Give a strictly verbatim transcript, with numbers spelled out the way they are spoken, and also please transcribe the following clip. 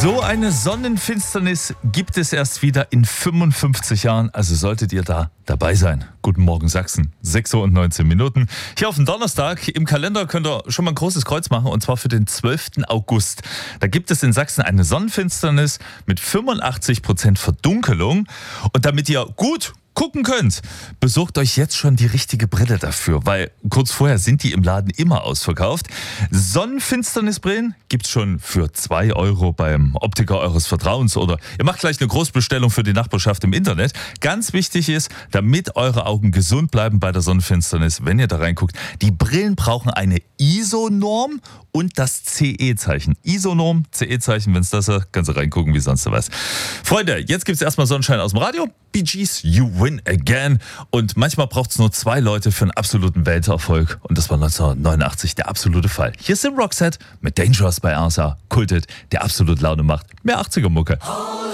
So eine Sonnenfinsternis gibt es erst wieder in fünfundfünfzig Jahren, also solltet ihr da dabei sein. Guten Morgen Sachsen, sechs Uhr und neunzehn Minuten. Hier auf dem Donnerstag, im Kalender könnt ihr schon mal ein großes Kreuz machen, und zwar für den zwölften August. Da gibt es in Sachsen eine Sonnenfinsternis mit fünfundachtzig Prozent Verdunkelung, und damit ihr gut gucken könnt, besorgt euch jetzt schon die richtige Brille dafür, weil kurz vorher sind die im Laden immer ausverkauft. Sonnenfinsternisbrillen gibt's schon für zwei Euro beim Optiker eures Vertrauens, oder ihr macht gleich eine Großbestellung für die Nachbarschaft im Internet. Ganz wichtig ist, damit eure Augen gesund bleiben bei der Sonnenfinsternis, wenn ihr da reinguckt, die Brillen brauchen eine I S O-Norm und das C E-Zeichen. I S O-Norm, C E-Zeichen, wenn es das ist, kannst du reingucken wie sonst was. Freunde, jetzt gibt's erstmal Sonnenschein aus dem Radio. Bee Gees, You Win Again. Und manchmal braucht es nur zwei Leute für einen absoluten Welterfolg. Und das war neunzehnhundertneunundachtzig der absolute Fall. Hier ist Sim Roxette mit Dangerous bei Arsa. Kultet, der absolut Laune macht. Mehr achtziger-Mucke.